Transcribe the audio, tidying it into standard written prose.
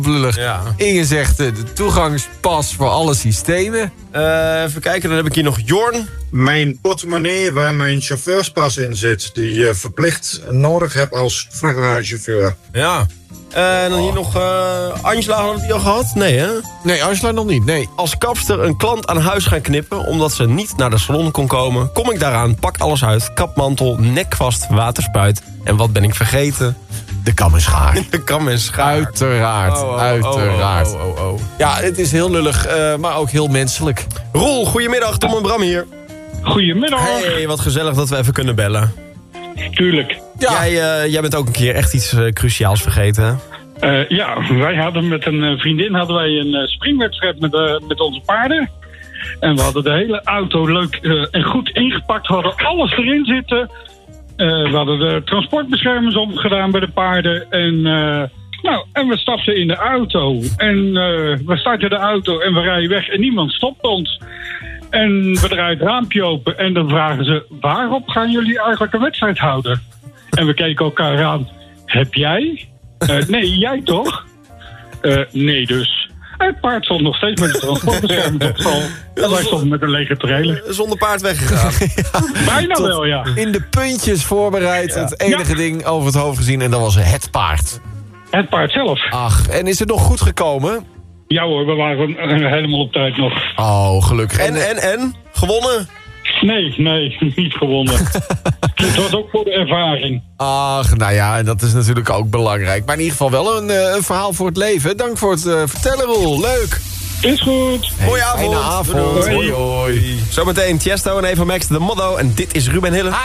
lullig. Ja. Inge zegt de toegangspas voor alle systemen. Even kijken, dan heb ik hier nog Jorn. Mijn portemonnee waar mijn chauffeurspas in zit, die je verplicht nodig hebt als vrachtwagenchauffeur. Ja. En dan hier nog Angela, hadden we die al gehad? Nee, hè? Nee, Angela nog niet, nee. Als kapster een klant aan huis gaan knippen omdat ze niet naar de salon kon komen, kom ik daaraan, pak alles uit, kapmantel, nekvast, waterspuit. En wat ben ik vergeten? De kam en schaar. De kam en schaar. Uiteraard, uiteraard. Ja, het is heel lullig, maar ook heel menselijk. Roel, goedemiddag, Tom en Bram hier. Goedemiddag. Hey, wat gezellig dat we even kunnen bellen. Tuurlijk. Ja. Jij bent ook een keer echt iets cruciaals vergeten, hè? Ja, wij hadden met een vriendin een springwedstrijd met onze paarden. En we hadden de hele auto leuk en goed ingepakt. We hadden alles erin zitten. We hadden de transportbeschermers opgedaan bij de paarden. En we stapten in de auto. En we starten de auto en we rijden weg en niemand stopt ons. En we draaien het raampje open en dan vragen ze: waarop gaan jullie eigenlijk een wedstrijd houden? En we keken elkaar aan. Heb jij? Nee, jij toch? Nee dus. Het paard stond nog steeds met de transportbescherming op school. En wij stonden met een lege trailer. Zonder paard weggegaan. Bijna wel, ja. In de puntjes voorbereid, het enige ding over het hoofd gezien en dat was het paard. Het paard zelf. Ach, en is het nog goed gekomen? Ja hoor, we waren helemaal op tijd nog. Oh, gelukkig. En? Gewonnen? Nee, niet gewonnen. Het was ook voor de ervaring. Ach, nou ja, en dat is natuurlijk ook belangrijk. Maar in ieder geval wel een verhaal voor het leven. Dank voor het vertellen, Roel. Leuk. Is goed. Hey, Goeie avond. fijne avond. Hoi. Hoi. Zometeen Tiesto en Eva Max, The Motto. En dit is Ruben Hille.